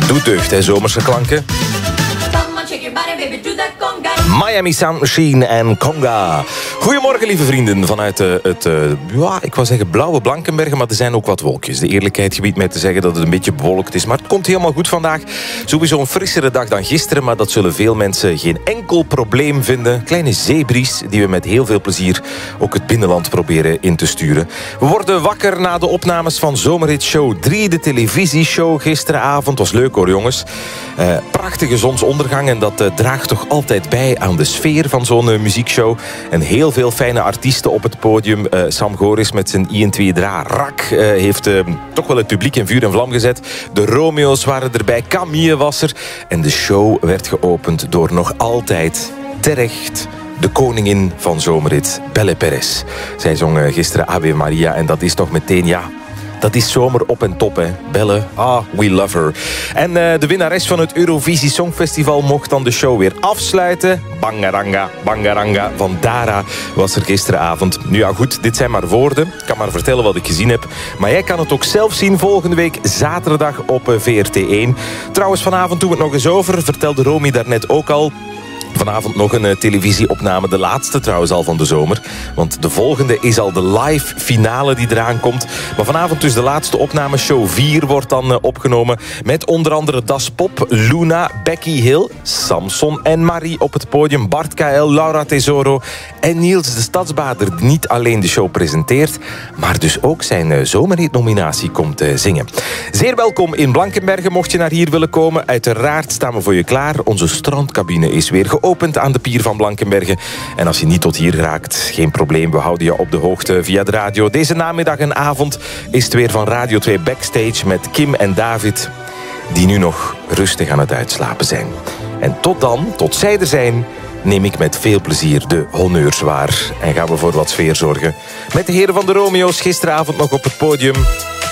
Doet deugd, hè, zomerse klanken. Miami Sound Machine en Conga. Goedemorgen, lieve vrienden, vanuit ik wou zeggen blauwe Blankenbergen, maar er zijn ook wat wolkjes. De eerlijkheid gebiedt mij te zeggen dat het een beetje bewolkt is, maar het komt helemaal goed vandaag. Sowieso een frissere dag dan gisteren, maar dat zullen veel mensen geen enkel probleem vinden. Kleine zeebries die we met heel veel plezier ook het binnenland proberen in te sturen. We worden wakker na de opnames van Zomerhit Show 3, de televisieshow gisteravond. Was leuk hoor, jongens. Prachtige zonsondergang en dat draagt toch altijd bij aan de sfeer van zo'n muziekshow. En heel veel fijne artiesten op het podium. Sam Goris met zijn I2 Dra Rak heeft toch wel het publiek in vuur en vlam gezet. De Romeo's waren erbij, Camille was er. En de show werd geopend door nog altijd terecht de koningin van Zomerhit, Belle Perez. Zij zong gisteren Ave Maria en dat is toch meteen, ja, dat is zomer op en top, hè. Belle, we love her. En de winnares van het Eurovisie Songfestival mocht dan de show weer afsluiten. Bangaranga, Bangaranga van Dara was er gisteravond. Nu ja, goed, dit zijn maar woorden. Ik kan maar vertellen wat ik gezien heb. Maar jij kan het ook zelf zien volgende week zaterdag op VRT1. Trouwens, vanavond doen we het nog eens over. Vertelde Romy daarnet ook al. Vanavond nog een televisieopname, de laatste trouwens al van de zomer. Want de volgende is al de live finale die eraan komt. Maar vanavond dus de laatste opname, show 4 wordt dan opgenomen. Met onder andere Das Pop, Luna, Becky Hill, Samson en Marie op het podium. Bart KL, Laura Tesoro en Niels de Stadsbader, die niet alleen de show presenteert, maar dus ook zijn Zomerhit-nominatie komt zingen. Zeer welkom in Blankenbergen, mocht je naar hier willen komen. Uiteraard staan we voor je klaar. Onze strandcabine is weer geopend aan de pier van Blankenbergen. En als je niet tot hier raakt, geen probleem. We houden je op de hoogte via de radio. Deze namiddag en avond is het weer van Radio 2 Backstage met Kim en David, die nu nog rustig aan het uitslapen zijn. En tot dan, tot zij er zijn, neem ik met veel plezier de honneurs waar. En gaan we voor wat sfeer zorgen. Met de heren van de Romeo's gisteravond nog op het podium.